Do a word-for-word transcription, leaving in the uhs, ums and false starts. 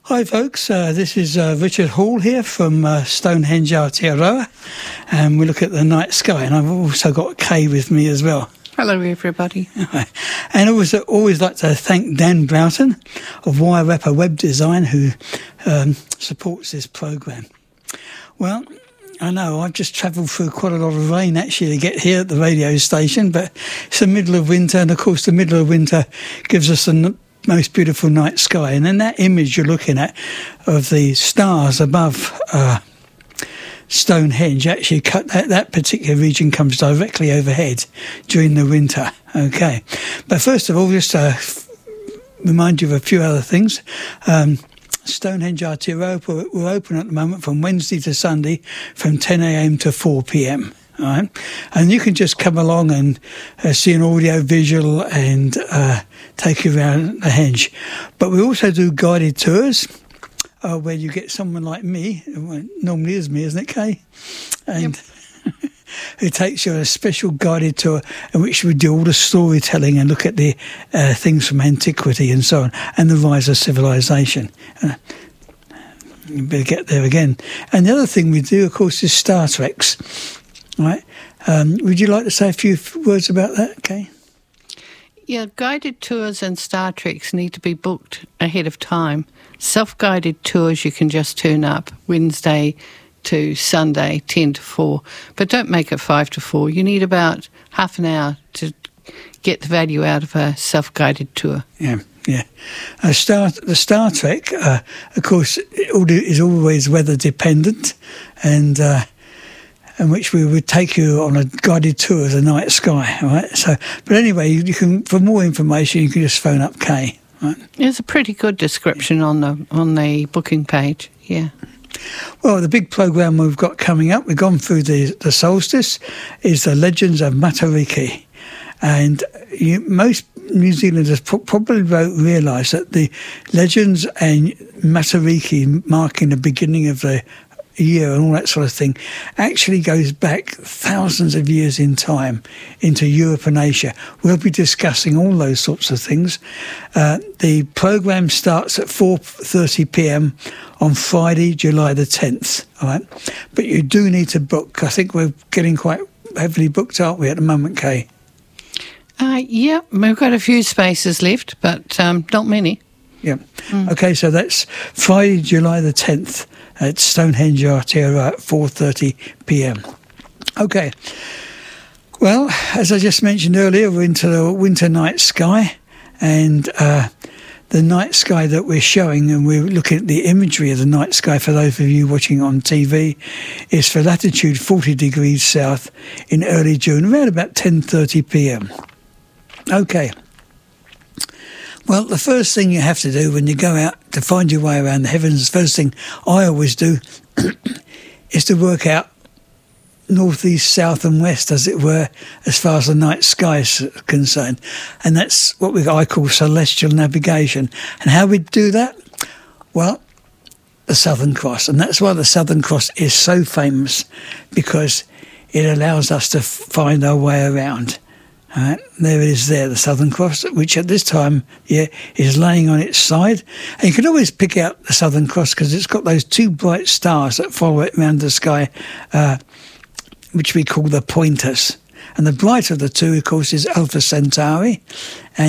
Hi folks, uh, this is uh, Richard Hall here from uh, Stonehenge Aotearoa, and we look at the night sky, and I've also got Kay with me as well. Hello everybody. And I always, always like to thank Dan Broughton of Wairarapa Web Design, who um, supports this programme. Well, I know I've just travelled through quite a lot of rain actually to get here at the radio station, but it's the middle of winter, and of course the middle of winter gives us the n- most beautiful night sky. And then that image you're looking at of the stars above uh, Stonehenge, actually cut that, that particular region comes directly overhead during the winter. Okay, but first of all, just to f- remind you of a few other things. Um, Stonehenge Aotearoa, we're open at the moment from Wednesday to Sunday from ten a.m. to four p.m. All right, and you can just come along and uh, see an audio visual and uh, take you around the henge. But we also do guided tours uh, where you get someone like me, well, normally is me, isn't it, Kay? And yep. Who takes you on a special guided tour in which we do all the storytelling and look at the uh, things from antiquity and so on, and the rise of civilization. Uh, you better get there again. And the other thing we do, of course, is Star Treks. Right. Um, would you like to say a few f- words about that, okay? Yeah, guided tours and Star Treks need to be booked ahead of time. Self-guided tours you can just turn up Wednesday to Sunday, ten to four. But don't make it five to four. You need about half an hour to get the value out of a self-guided tour. Yeah, yeah. Uh, Star, the Star Trek, uh, of course, it all do, is always weather dependent, and... Uh, in which we would take you on a guided tour of the night sky, all right? So, but anyway, you, you can, for more information, you can just phone up Kay, right? There's a pretty good description on the on the booking page, yeah. Well, the big programme we've got coming up, we've gone through the, the solstice, is the Legends of Matariki. And you, most New Zealanders pro- probably won't realise that the Legends and Matariki marking the beginning of the year and all that sort of thing actually goes back thousands of years in time into Europe and Asia. We'll be discussing all those sorts of things. Uh, the programme starts at four thirty p.m. on Friday, July the tenth. All right, but you do need to book. I think we're getting quite heavily booked, aren't we, at the moment, Kay? Uh, yeah, we've got a few spaces left, but um, not many. Yeah. Mm. Okay, so that's Friday, July the tenth at Stonehenge Aotearoa at four thirty p.m. Okay. Well, as I just mentioned earlier, we're into the winter night sky, and uh, the night sky that we're showing, and we're looking at the imagery of the night sky for those of you watching on T V, is for latitude forty degrees south in early June, around about ten thirty p.m. Okay. Well, the first thing you have to do when you go out to find your way around the heavens, the first thing I always do is to work out north, east, south and west, as it were, as far as the night sky is concerned. And that's what we I call celestial navigation. And how we do that? Well, the Southern Cross. And that's why the Southern Cross is so famous, because it allows us to find our way around. All right, there it is there, the Southern Cross, which at this time, yeah, is laying on its side. And you can always pick out the Southern Cross because it's got those two bright stars that follow it around the sky, uh, which we call the pointers. And the brighter of the two, of course, is Alpha Centauri. And